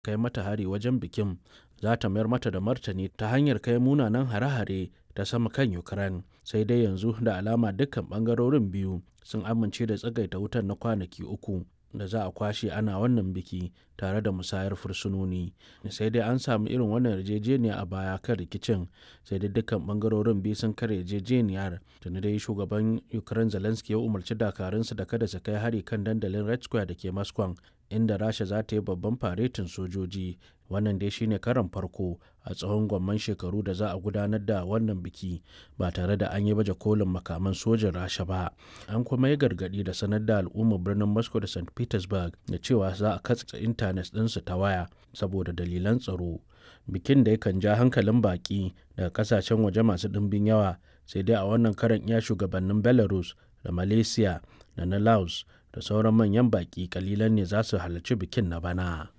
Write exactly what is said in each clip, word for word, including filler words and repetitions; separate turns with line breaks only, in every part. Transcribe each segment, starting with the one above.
kai mata hari wajen bikin za ta mayar mata da martani ta hanyar kai munanan hare-hare ta sama kan Ukraine. Sai dai yanzu da alama dukkan ɓangarorin biyu sun amince da tsagaita wutar na kwanaki uku da za a kwashe ana wannan biki tare da musayar fursunoni. Sai dai an samu irin wannan yarjejeniya a baya kan rikicin, sai dai dukkan bangarorin biyu sun kare yarjejeniyar. Tuni dai shugaban Ukraine Zelensky ya umarci dakarunsu da kada su kai hari kan dandalin Red Square da ke Moscow, inda Rasha za ta yi babban faretin sojoji. Wannan dai shine karon farko a tsawon gwamman shekaru da za a gudanar da wannan biki ba tare da an yi baje kolin makaman sojin Rasha ba. An kuma yi gargadi da sanar da al'ummar birnin Moscow da Saint Petersburg da cewa za a katse intanet ɗinsu ta waya saboda dalilan tsaro. Bikin da yakan ja hankalin baki daga kasashen waje masu ɗimbin yawa, sai dai a wannan karon iya shugabannin Belarus da Malaysia da na Laos da sauran manyan baki kalilan ne za su halarci bikin na bana.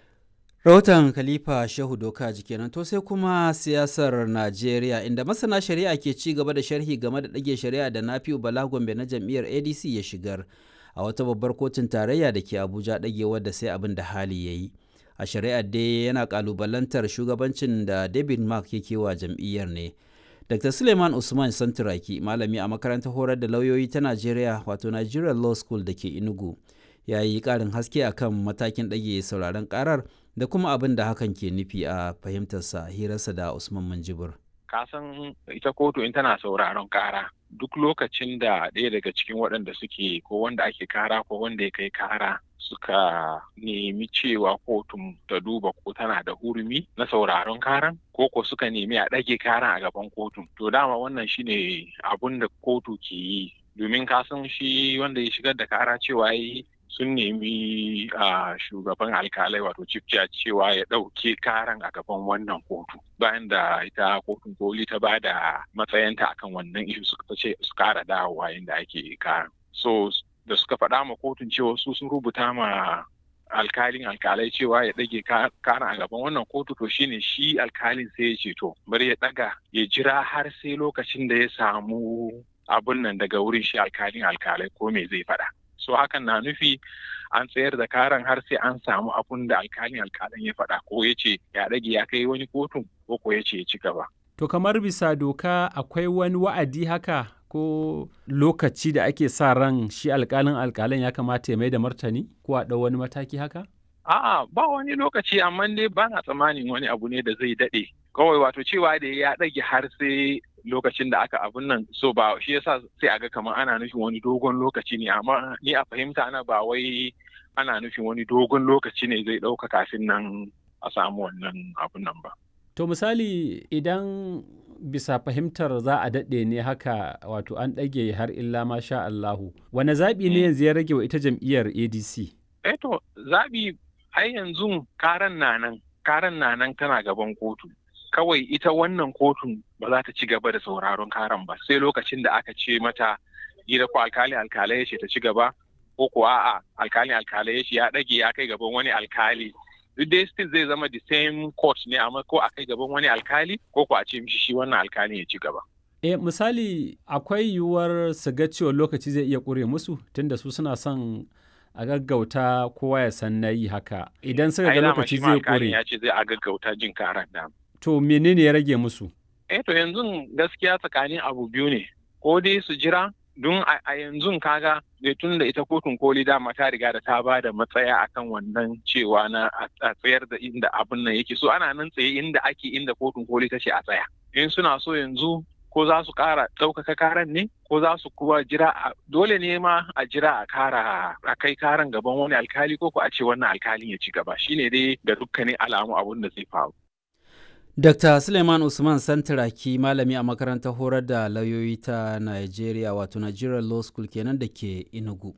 Rahoton Khalifa Shehu Doka kenan. To sai kuma siyasar Najeriya, inda masana shari'a ke ci gaba da sharhi game da ɗage shari'a da Nafi'u Bala Gombe na jam'iyyar A D C ya shigar a wata babbar kotun tarayya da ke Abuja, ɗagewar da sai abin da hali ya yi. A shari'ar dai yana kalubalantar shugabancin da David Mark yake wa jam'iyyar ne. Dr. Suleiman Usman Santuraki, malami a makarantar horar da lauyoyi ta Najeriya wato Nigerian Law School da ke Enugu, ya yi ƙarin haske akan matakin ɗage sauraron ƙarar da kuma abin da hakan ke nufi a fahimtarsa hirarsa da Usman Manjibur.
Kasan ita kotu in tana sauraron kara duk lokacin da ɗaya daga cikin waɗanda suke ko wanda ake kara ko wanda ya kai kara suka nemi cewa kotun ta duba ko tana da hurumi na sauraron karan ko ko suka nemi a ɗage karan a gaban kotun. To dama wannan shine abun da kotu ke yi, domin kasan shi wanda ya shigar da kara cewa yi sun nemi a shugaban alkalai wato chief judge cewa ya ɗauke karan a gaban wannan kotu bayan da ita kotun koli ta ba da matsayinta akan wannan ishu suka ce su kara dawowa inda ake karan. So da suka faɗa ma kotun cewa su sun rubuta ma alkalin alkalai cewa ya ɗage karan a gaban wannan kotu, to shine shi alkalin sai ya ce to bari ya ɗaga ya jira har sai lokacin da ya samu abun nan daga wurin shi alkalin alkalai ko me zai faɗa. So hakan na nufi an tsayar da karan har sai an samu abun da alkalin alkalin ya faɗa, ko ya ce ya ɗage ya kai wani kotun ko ko ya ce ya ci gaba.
To kamar bisa doka akwai wani wa'adi haka ko lokaci da ake sa ran shi alkalin alkalin ya kamata ya mai da martani ko a ɗau wani mataki haka?
A'a ba wani lokaci, amma dai ba na tsammanin wani abu ne da zai daɗe. Kawai wato cewa da ya ɗage har sai lokacin da aka abun nan, so ba shi yasa sai aga kamar ana nufin wani dogon lokaci ne, amma ni a fahimta ana ba wai ana nufin wani dogon lokaci ne zai ɗauka kafin nan a samu wannan abun nan ba.
To misali idan bisa fahimtar za a daɗe ne haka wato an ɗage har illa ma sha Allahu, wane zaɓi ne yanzu ya rage wa ita jam'iyyar A D C?
Eh to zaɓi ai yanzu karan na nan karan na nan tana gaban kotu. Kawai ita wannan kotun ba za ta ci gaba da sauraron karan ba sai lokacin da aka ce mata gida ko alkali alkalai ya ce ta ci gaba ko ko a'a alkali alkalai ya ce ya ɗage ya kai gaban wani alkali. Duk dai still zai zama the same court ne, amma ko a kai gaban wani alkali ko ko a ce mishi shi wannan alkali ya ci gaba.
Eh misali akwai yiwuwar su ga cewa lokaci zai iya ƙure musu tunda su suna son a gaggauta kowa ya san na yi haka idan suka ga lokaci zai ƙure.
Ya ce zai a gaggauta jin karan da.
To menene ya rage musu?
Eh to yanzu gaskiya tsakanin abu biyu ne, ko dai su jira don a yanzu kaga da tun da ita kotun koli dama ta riga da ta ba da matsaya akan wannan cewa na a tsayar da inda abun nan yake, so ana nan tsaye inda ake inda kotun koli ta ce a tsaya. In suna so yanzu ko za su kara ɗaukaka karan ne ko za su kuma jira, dole ne ma a jira a kara a kai karan gaban wani alkali ko ko a ce wannan alkalin ya ci gaba, shine dai ga dukkanin alamu abun da zai faru.
Dokta Suleiman Usman Santuraki, malami a makarantar horar da lauyoyi ta Najeriya wato Nigerian Law School kenan da ke Enugu.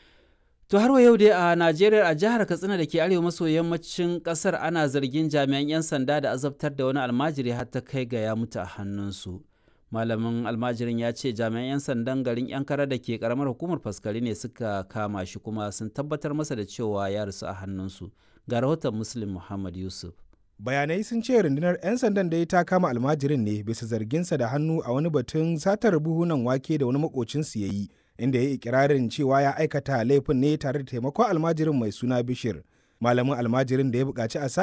To har wa yau dai a Najeriya a jihar Katsina da ke arewa maso yammacin kasar ana zargin jami'an 'yan sanda da azabtar da wani almajiri har ta kai ga ya mutu a hannunsu. Malamin almajirin ya ce jami'an 'yan sandan garin 'yan kara da ke karamar hukumar faskari ne suka kama shi kuma sun tabbatar masa da cewa ya rasu a hannunsu. Ga rahoton Muslim Muhammad Yusuf.
Bayanai sun ce rundunar 'yan sandan da ta kama almajirin ne bisa zarginsa da hannu a wani batun satar buhunan wake da wani makocinsu ya yi, inda ya yi ikirarin cewa ya aikata laifin ne tare da taimakon almajirin mai suna Bishir. Malamin almajirin da ya buƙaci a